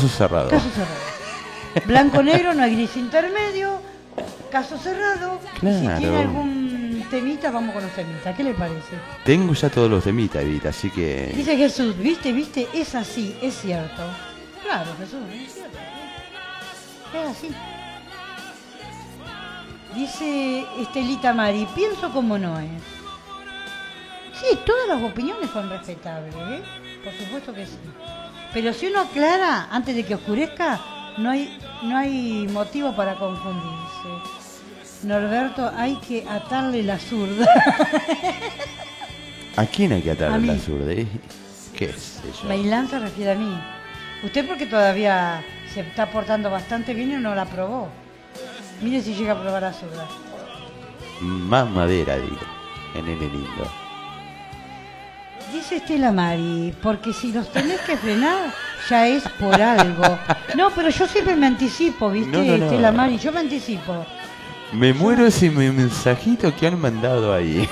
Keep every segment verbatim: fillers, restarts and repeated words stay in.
Caso cerrado. Caso cerrado. Blanco-negro, no hay gris intermedio. Caso cerrado. Claro. Si tiene algún temita, vamos con los temitas. ¿Qué le parece? Tengo ya todos los temitas, Evita, así que... Dice Jesús, viste, viste, es así, es cierto. Claro, Jesús, es cierto. Es así. Dice Estelita Mari, pienso como no es. Sí, todas las opiniones son respetables, ¿eh? Por supuesto que sí. Pero si uno aclara antes de que oscurezca, no hay, no hay motivo para confundirse. Norberto, hay que atarle la zurda. ¿A quién hay que A atarle mí. la zurda? ¿Eh? ¿Qué es eso? Bailán se refiere a mí. Usted porque todavía se está portando bastante bien y no la probó. Mire si llega a probar la zurda. Más madera, digo, en el lindo. Dice Estela Mari, porque si los tenés que frenar, ya es por algo. No, pero yo siempre me anticipo, ¿viste, No, no, no. Estela Mari? Yo me anticipo. Me muero ese me- mensajito que han mandado ahí.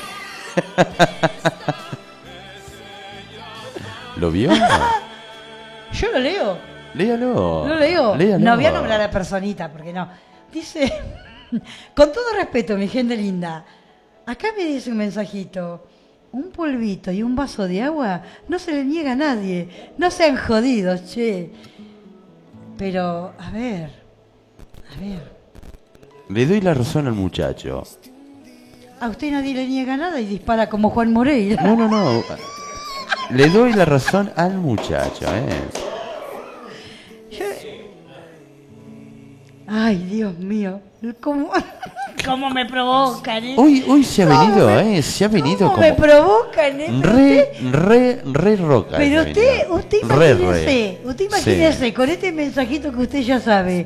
¿Lo vio? Yo lo leo. Léalo. Lo leo. Léalo. No voy a nombrar a personita, porque no. Dice, con todo respeto, mi gente linda, acá me dice un mensajito. Un polvito y un vaso de agua no se le niega a nadie. No sean jodidos, che. Pero, a ver, a ver. Le doy la razón al muchacho. A usted nadie le niega nada y dispara como Juan Moreira. No, no, no. Le doy la razón al muchacho, ¿eh? Yo... Ay, Dios mío. ¿Cómo, cómo me provocan, eh? Hoy, hoy se ha ¿Cómo venido, me- ¿eh? Se ha venido ¿Cómo como... me provocan, eh? Pero Re, usted- re, re roca. Pero se ha usted, venido. usted Re, imagínese, re. usted imagínese, Sí. con este mensajito que usted ya sabe.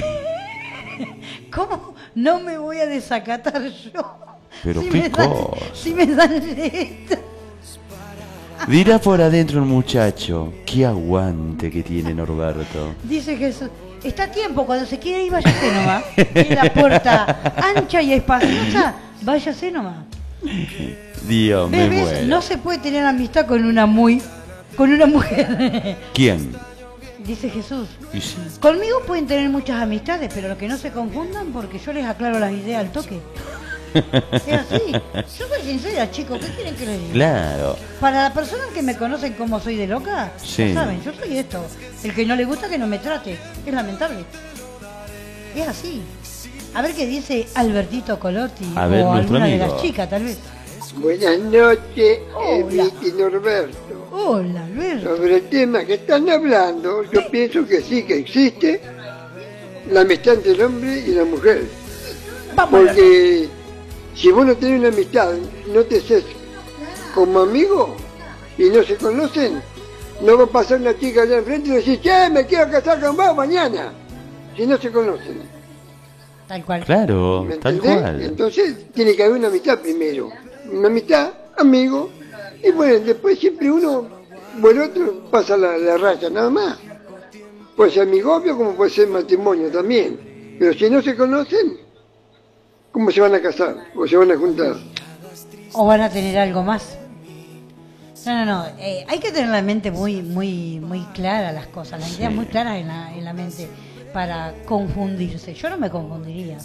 ¿Cómo no me voy a desacatar yo? Pero si qué me dan, cosa. si me dan esto. Dirá por adentro el muchacho, qué aguante que tiene Norberto. Dice Jesús, está a tiempo, cuando se quiere ir, váyase nomás. Tiene la puerta ancha y espaciosa, váyase nomás. Dios, me ¿Ves, ves? muero. No se puede tener amistad con una muy, con una mujer. ¿Quién? Dice Jesús. Y sí. Conmigo pueden tener muchas amistades, pero lo que no se confundan porque yo les aclaro las ideas al toque. Es así. Yo soy sincera, chicos. ¿Qué quieren que les diga? Claro. Para las personas que me conocen como soy de loca, Sí. ya saben, yo soy esto. El que no le gusta que no me trate. Es lamentable. Es así. A ver qué dice Albertito Colotti A ver, o nuestro alguna de amigo. las chicas, tal vez. Buenas noches, Hola. Evita y Norberto. Hola, Alberto. Sobre el tema que están hablando, yo pienso que sí que existe la amistad entre el hombre y la mujer. Vamos. Porque si vos no tenés una amistad, no te haces como amigo y no se conocen, no va a pasar una chica allá enfrente y decir, che, me quiero casar con vos mañana. Si no se conocen. Tal cual. Claro, ¿Me tal entendés? cual. Entonces tiene que haber una amistad primero. Una amistad, amigo, y bueno, después siempre uno o el otro pasa la, la raya, nada más. Puede ser amigobio como puede ser matrimonio también. Pero si no se conocen, ¿cómo se van a casar? ¿O se van a juntar? O van a tener algo más. No, no, no. Eh, hay que tener la mente muy, muy, muy clara las cosas, las ideas Sí. muy claras en la, en la mente para confundirse. Yo no me confundiría.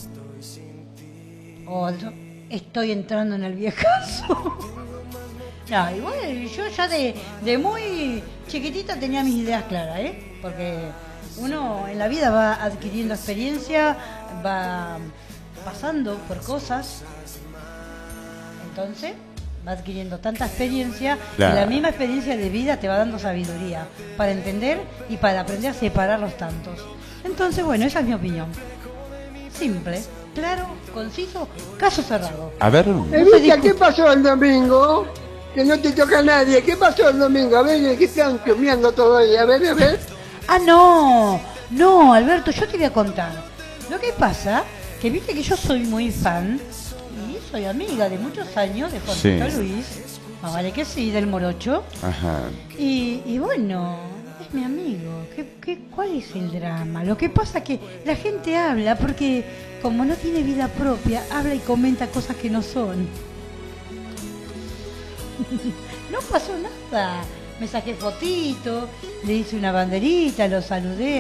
O yo estoy entrando en el viejazo. No, igual yo ya de, de muy chiquitita tenía mis ideas claras, ¿eh? Porque uno en la vida va adquiriendo experiencia, va pasando por cosas. Entonces va adquiriendo tanta experiencia Claro. y la misma experiencia de vida te va dando sabiduría para entender y para aprender a separar los tantos. Entonces, bueno, esa es mi opinión. Simple, claro, conciso, caso cerrado. A ver, Evita, ¿qué pasó el domingo? Que no te toca a nadie. ¿Qué pasó el domingo? A ver, ¿qué están chusmeando todo ahí? A ver, a ver. Ah, no, no, Alberto, yo te voy a contar. Lo que pasa, que viste que yo soy muy fan y soy amiga de muchos años de Jorgito Sí. Luis, más vale que sí, del Morocho. ajá. Y, y bueno, es mi amigo. ¿Qué, qué, ¿Cuál es el drama? Lo que pasa es que la gente habla porque como no tiene vida propia, habla y comenta cosas que no son. No pasó nada. Me saqué fotito, le hice una banderita, lo saludé.